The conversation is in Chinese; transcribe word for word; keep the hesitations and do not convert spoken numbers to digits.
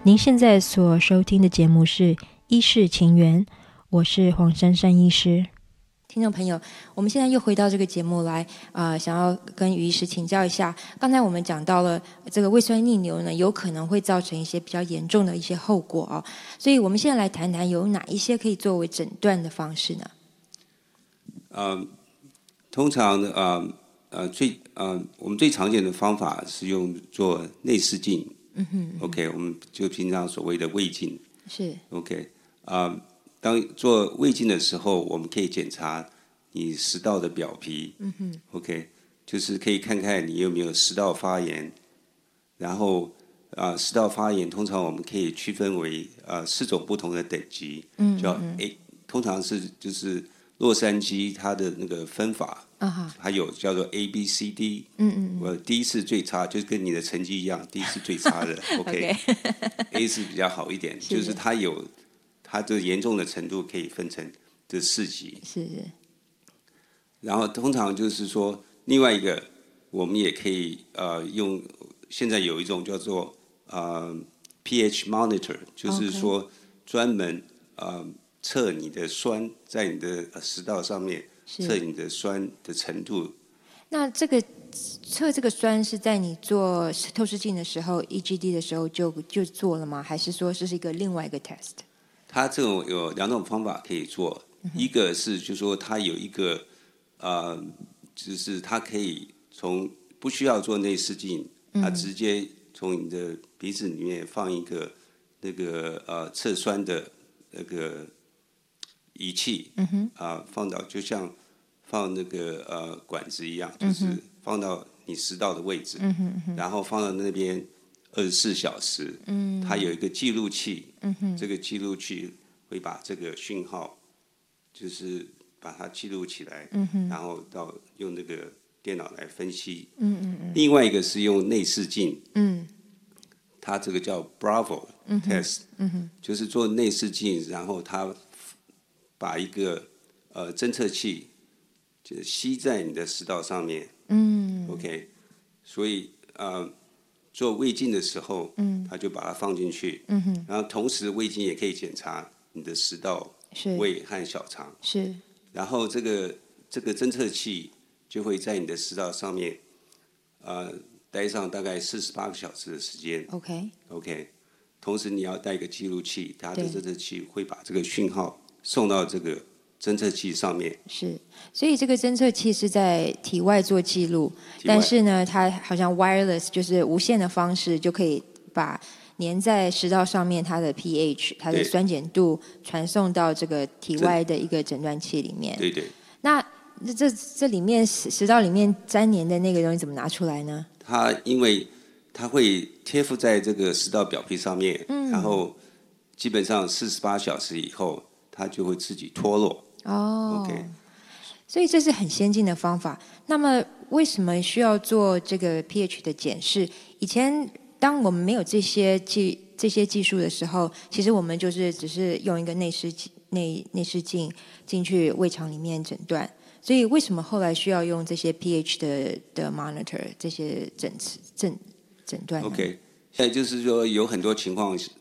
您现在所收听的节目是《医事情缘》，我是黄珊珊医师。听众朋友，我们现在又回到这个节目来，呃，想要跟于医师请教一下。刚才我们讲到了这个胃酸逆流呢，有可能会造成一些比较严重的一些后果哦，所以我们现在来谈谈有哪一些可以作为诊断的方式呢？ 呃，通常呃呃最呃我们最常见的方法是用做内视镜。嗯哼嗯哼 OK， 我们就平常所谓的胃镜。 是 OK， 啊、呃，当做胃镜的时候，我们可以检查你食道的表皮。嗯哼 OK， 就是可以看看你有没有食道发炎。然后啊、呃，食道发炎通常我们可以区分为呃四种不同的等级。嗯，叫 A， 通常是就是洛杉矶它的那个分法。Uh-huh. 还有叫做 A B C D。嗯嗯我第一是最差，就是跟你的成绩一样，第一是最差的。OK，A okay. 是比较好一点，是就是它有它的严重的程度可以分成这四级。 是是。 然后通常就是说，另外一个我们也可以呃用，现在有一种叫做呃 pH monitor， 就是说专门呃测你的酸在你的食道上面。测你的酸的程度。 那这个测这个酸是在你做透视镜的时候 E G D 的时候就就做了吗？还是说这是一个另外一个 test？ 它这种有两种方法可以做。嗯、一个是就是说它有一个呃，就是它可以从不需要做内视镜，它直接从你的鼻子里面放一个那个呃测酸的那个仪器。嗯哼。啊、呃，放到就像。放那个呃管子一样，就是放到你食道的位置。嗯哼嗯、然后放到那边二十四小时。嗯。它有一个记录器。嗯哼。这个记录器会把这个讯号，就是把它记录起来。嗯哼。然后到用那个电脑来分析。嗯嗯嗯。另外一个是用内视镜。嗯。它这个叫 Bravo test。嗯哼。就是做内视镜，然后它把一个呃侦测器。就是吸在你的食道上面。嗯 ，OK， 所以呃，做胃镜的时候，嗯，他就把它放进去。嗯哼。然后同时胃镜也可以检查你的食道、胃和小肠。 是。 然后这个这个侦测器就会在你的食道上面，呃，待上大概四十八个小时的时间。 OK。 OK， 同时你要带一个记录器，它的侦测器会把这个讯号送到这个。侦测器上面是，所以这个侦测器是在体外做记录，但是呢，它好像 wireless 就是无线的方式，就可以把粘在食道上面它的 pH、它的酸碱度传送到这个体外的一个诊断器里面。 对对。 那这这里面食食道里面粘连的那个东西怎么拿出来呢？ 它因为它会贴附在这个食道表皮上面，嗯、然后基本上四十八小时以后，它就会自己脱落。 哦、 oh, ，OK， 所以这是很先进的方法。那么为什么需要做这个 pH 的检视？以前当我们没有这些技这些技术的时候，其实我们就是只是用一个内视内内视镜进去胃肠里面诊断。所以为什么后来需要用这些 pH 的的 monitor 这些诊诊诊断呢 ？OK， 现在就是说有很多情况